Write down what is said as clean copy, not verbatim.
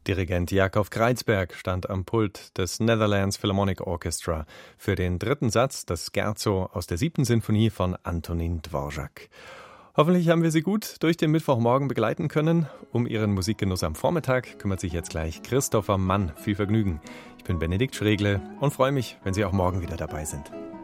Dirigent Jakov Kreizberg stand am Pult des Netherlands Philharmonic Orchestra für den dritten Satz des Scherzo aus der 7. Sinfonie von Antonín Dvořák. Hoffentlich haben wir Sie gut durch den Mittwochmorgen begleiten können. Um Ihren Musikgenuss am Vormittag kümmert sich jetzt gleich Christopher Mann. Viel Vergnügen. Ich bin Benedikt Schregle und freue mich, wenn Sie auch morgen wieder dabei sind.